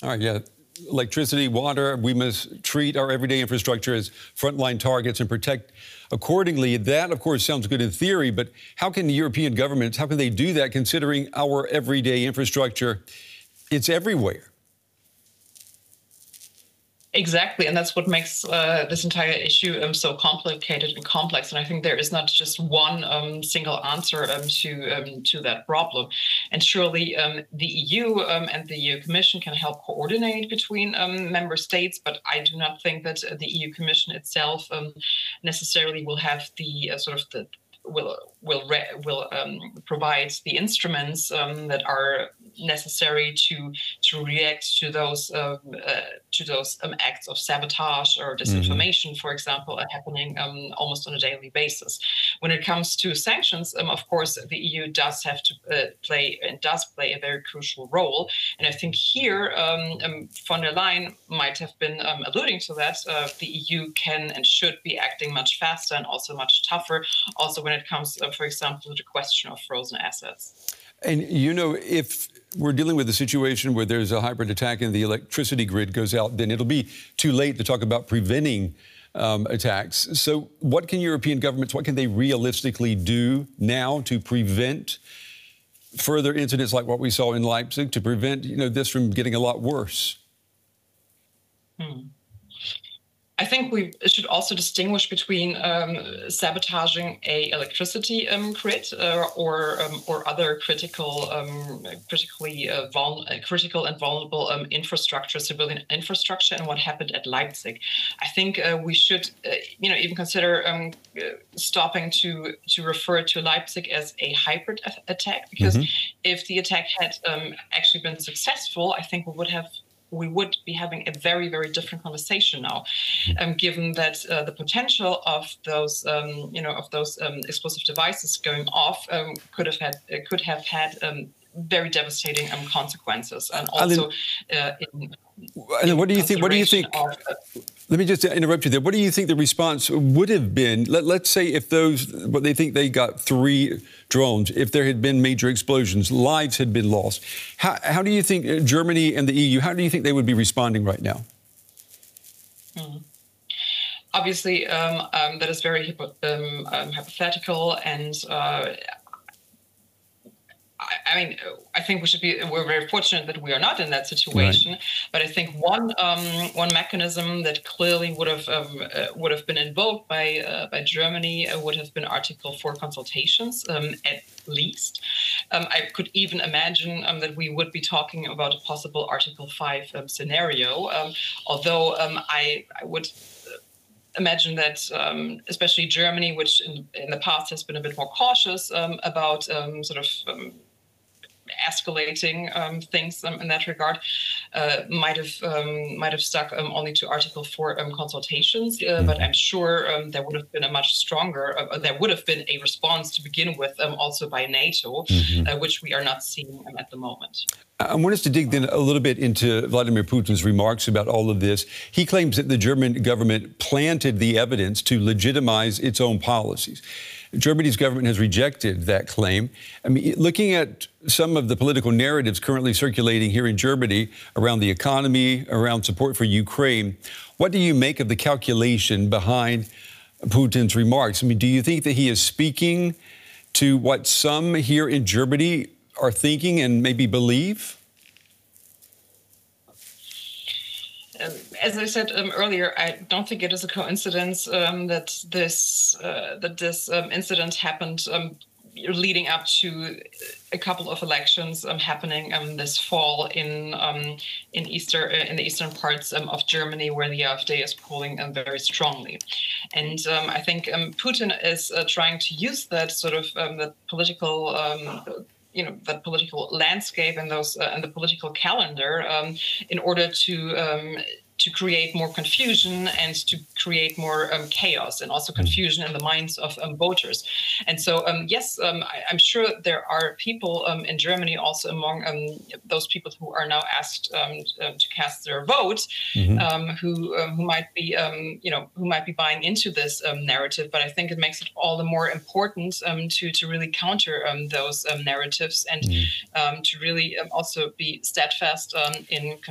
All right, yeah. Electricity, water, we must treat our everyday infrastructure as frontline targets and protect accordingly. That, of course, sounds good in theory, but how can the European governments, how can they do that considering our everyday infrastructure? It's everywhere. Exactly, and that's what makes this entire issue so complicated and complex. And I think there is not just one single answer to that problem. And surely the EU and the EU Commission can help coordinate between member states, but I do not think that the EU Commission itself necessarily will have the will provide the instruments that are necessary to react to those acts of sabotage or disinformation, for example, happening almost on a daily basis. When it comes to sanctions, of course, the EU does have to play a very crucial role. And I think here von der Leyen might have been alluding to that. The EU can and should be acting much faster and also much tougher. Also, when it comes, for example, to the question of frozen assets. And, you know, if we're dealing with a situation where there's a hybrid attack and the electricity grid goes out, then it'll be too late to talk about preventing attacks. So what can European governments, what can they realistically do now to prevent further incidents like what we saw in Leipzig, to prevent, you know, this from getting a lot worse? I think we should also distinguish between sabotaging a electricity grid or other critical and vulnerable infrastructure, civilian infrastructure, and what happened at Leipzig. I think we should, even consider stopping to refer to Leipzig as a hybrid attack, because if the attack had actually been successful, I think we would be having a very, very different conversation now, given that the potential of those, explosive devices going off could have had very devastating consequences, and also. What do you think? Let me just interrupt you there. What do you think the response would have been? Let's say if they think they got 3 drones, if there had been major explosions, lives had been lost. How do you think Germany and the EU, how do you think they would be responding right now? Obviously, that is very hypothetical, and I think we're very fortunate that we are not in that situation. Right. But I think one mechanism that clearly would have been invoked by Germany would have been Article 4 consultations, at least. I could even imagine that we would be talking about a possible Article 5 scenario, although I would imagine that especially Germany, which in the past has been a bit more cautious about escalating things in that regard, might have stuck only to Article 4 consultations. But I'm sure there would have been a much stronger, there would have been a response to begin with, also by NATO, which we are not seeing at the moment. I want us to dig then a little bit into Vladimir Putin's remarks about all of this. He claims that the German government planted the evidence to legitimize its own policies. Germany's government has rejected that claim. I mean, looking at some of the political narratives currently circulating here in Germany around the economy, around support for Ukraine, what do you make of the calculation behind Putin's remarks? I mean, do you think that he is speaking to what some here in Germany are thinking and maybe believe? As I said earlier, I don't think it is a coincidence that this incident happened leading up to a couple of elections happening this fall in the eastern parts of Germany, where the AfD is polling very strongly. And I think Putin is trying to use that sort of that political. That political landscape and the political calendar in order to create more confusion and to create more chaos, and also confusion in the minds of voters. And so, yes, I'm sure there are people in Germany, also among those people who are now asked to cast their vote, who might be buying into this narrative. But I think it makes it all the more important to really counter those narratives and to really also be steadfast in